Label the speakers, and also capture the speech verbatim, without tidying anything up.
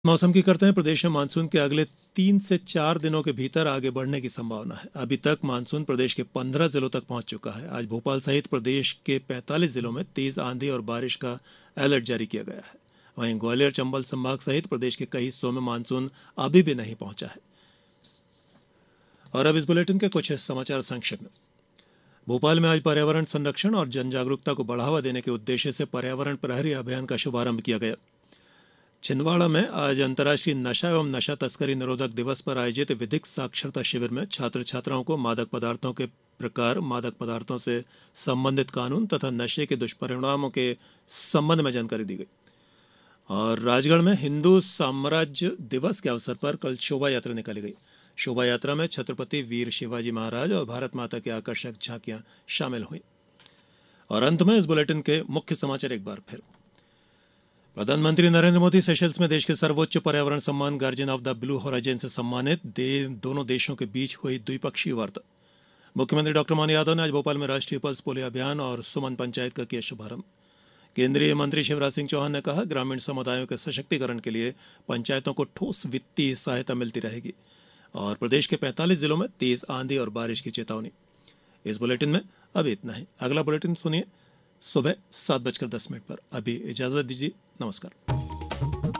Speaker 1: मौसम की करते हैं। प्रदेश में मानसून के अगले तीन से चार दिनों के भीतर आगे बढ़ने की संभावना है। अभी तक मानसून प्रदेश के पंद्रह जिलों तक पहुंच चुका है। आज भोपाल सहित प्रदेश के पैंतालीस जिलों में तेज आंधी और बारिश का अलर्ट जारी किया गया है। वहीं ग्वालियर चंबल संभाग सहित प्रदेश के कई हिस्सों में मानसून अभी भी नहीं पहुंचा है। और अब इस बुलेटिन के कुछ समाचार संक्षेप में। भोपाल में आज पर्यावरण संरक्षण और जन जागरूकता को बढ़ावा देने के उद्देश्य से पर्यावरण प्रहरी अभियान का शुभारंभ किया गया। छिंदवाड़ा में आज अंतर्राष्ट्रीय नशा एवं नशा तस्करी निरोधक दिवस पर आयोजित विधिक साक्षरता शिविर में छात्र छात्राओं को मादक पदार्थों के प्रकार, मादक पदार्थों से संबंधित कानून तथा नशे के दुष्परिणामों के संबंध में जानकारी दी गई। और राजगढ़ में हिंदू साम्राज्य दिवस के अवसर पर कल शोभा यात्रा निकाली गई। शोभा यात्रा में छत्रपति वीर शिवाजी महाराज और भारत माता की आकर्षक झांकियां शामिल हुई। और अंत में इस बुलेटिन के मुख्य समाचार एक बार फिर। प्रधानमंत्री नरेंद्र मोदी सेशल्स में देश के सर्वोच्च पर्यावरण सम्मान guardian of the blue horizon से सम्मानित दे, दोनों देशों के बीच हुई द्विपक्षीय वार्ता। मुख्यमंत्री डॉक्टर मोहन यादव ने आज भोपाल में राष्ट्रीय पल्स पोलियो अभियान और सुमन पंचायत का किया शुभारंभ। केंद्रीय मंत्री शिवराज सिंह चौहान ने कहा, ग्रामीण समुदायों के सशक्तिकरण के लिए पंचायतों को ठोस वित्तीय सहायता मिलती रहेगी। और प्रदेश के पैंतालीस जिलों में तेज आंधी और बारिश की चेतावनी। इस बुलेटिन में अभी इतना ही। अगला बुलेटिन सुनिए सुबह सात बजकर दस मिनट पर। अभी इजाजत दीजिए। नमस्कार।